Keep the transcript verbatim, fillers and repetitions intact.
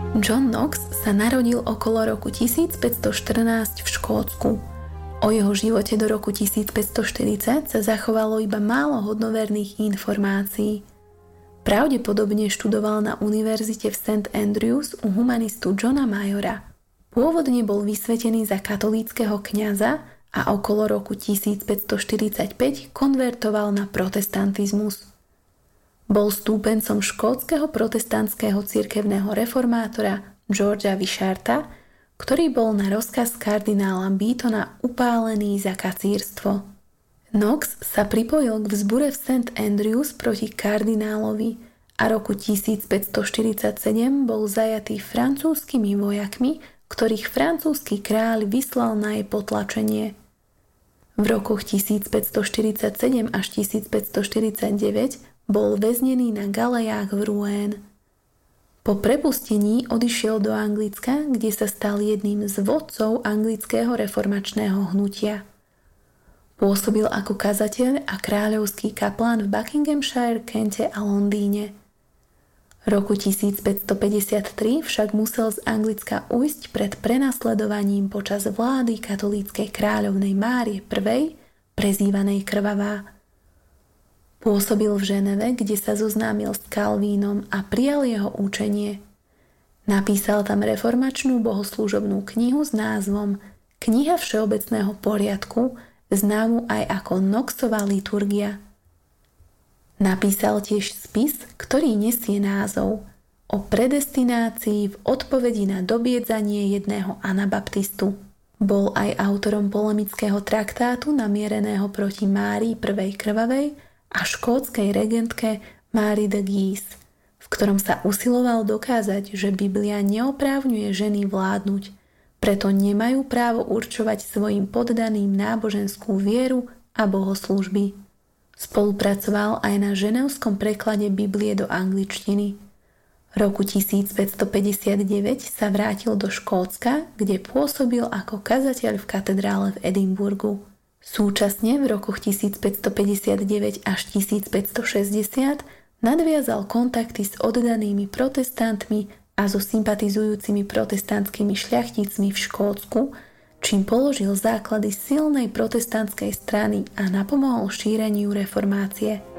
John Knox sa narodil okolo roku tisícpäťstoštrnásť v Škótsku. O jeho živote do roku tisícpäťstoštyridsať sa zachovalo iba málo hodnoverných informácií. Pravdepodobne študoval na univerzite v Saint Andrews u humanistu Johna Mayora. Pôvodne bol vysvetený za katolíckeho kňaza a okolo roku tisícpäťstoštyridsaťpäť konvertoval na protestantizmus. Bol stúpencom škótskeho protestantského cirkevného reformátora Georgea Wisharta, ktorý bol na rozkaz kardinála Beatona upálený za kacírstvo. Knox sa pripojil k vzbure v Saint Andrews proti kardinálovi a roku tisícpäťstoštyridsaťsedem bol zajatý francúzskymi vojakmi, ktorých francúzsky kráľ vyslal na jej potlačenie. V rokoch tisícpäťstoštyridsaťsedem až tisícpäťstoštyridsaťdeväť bol väznený na galejách v Rouen. Po prepustení odišiel do Anglicka, kde sa stal jedným z vodcov anglického reformačného hnutia. Pôsobil ako kazateľ a kráľovský kaplán v Buckinghamshire, Kente a Londýne. Roku tisícpäťstopäťdesiattri však musel z Anglicka ujsť pred prenasledovaním počas vlády katolíckej kráľovnej Márie I, prezývanej Krvavá. Pôsobil v Ženeve, kde sa zoznámil s Kalvínom a prijal jeho učenie. Napísal tam reformačnú bohoslúžobnú knihu s názvom Kniha všeobecného poriadku, známu aj ako Knoxova liturgia. Napísal tiež spis, ktorý nesie názov O predestinácii v odpovedi na dobiedzanie jedného anabaptistu. Bol aj autorom polemického traktátu namiereného proti Márii I Krvavej a škótskej regentke Márie de Guise, v ktorom sa usiloval dokázať, že Biblia neoprávňuje ženy vládnuť, preto nemajú právo určovať svojim poddaným náboženskú vieru a bohoslúžby. Spolupracoval aj na ženevskom preklade Biblie do angličtiny. Roku tisícpäťstopäťdesiatdeväť sa vrátil do Škótska, kde pôsobil ako kazateľ v katedrále v Edinburgu. Súčasne v rokoch tisícpäťstopäťdesiatdeväť až tisícpäťstošesťdesiat nadviazal kontakty s oddanými protestantmi a so sympatizujúcimi protestantskými šľachticmi v Škótsku, čím položil základy silnej protestantskej strany a napomohol šíreniu reformácie.